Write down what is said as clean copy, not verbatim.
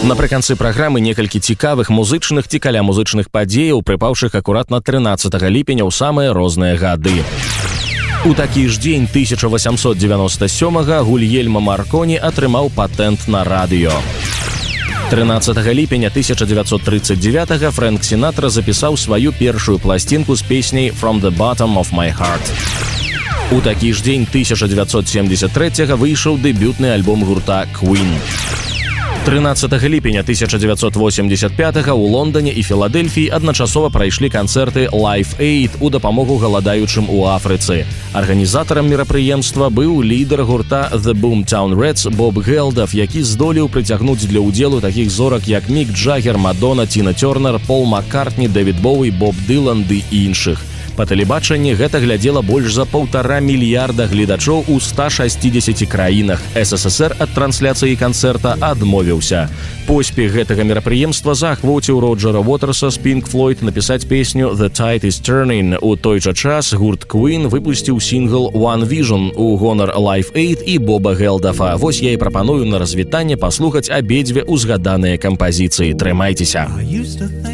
Напрыканцы праграмы некалькі цікавых музычных ці каля музычных падзеяў, прыпаўшых акуратна 13 ліпеня ў самыя розныя гады. У такі ж дзень 1897 Гульельма Марконі атрымаў патэнт на радыё. 13 ліпеня 1939 Фрэнк Сінатра запісаў сваю першую пласцінку з песняй «From the bottom of my heart». У такі ж дзень 1973 выйшаў дэбютны альбом гурта «Queen». 13 ліпеня 1985 у Лондоне і Філадельфіі адначасова прайшлі канцэрты Live Aid у дапамогу галадаючым у Афрыцы. Арганізатарам мерапрыемства быў лідар гурта The Boomtown Rats Боб Гелдаф, які здолеў прыцягнуць для ўдзелу такіх зорак, як Мік Джаггер, Мадонна, Тіна Тёрнер, Пол Маккартні, Дэвід Боуі, Боб Дылан ды іншых. Па тэлебачанні гэта глядзела больш за 1,5 мільярда гледачоў у 160 краінах. СССР ад трансляцыі канцэрта адмовіўся. Поспех гэтага мерапрыемства заахвоціў Роджера Уотерса з Pink Floyd напісаць песню «The Tide is Turning». У той жа час гурт Queen выпусціў сінгл «One Vision» у гонар Live Aid і Боба Гелдафа. Вось я і прапаную на развітанне паслухаць абедзве ўзгаданыя кампазіцыі. Трымайцеся!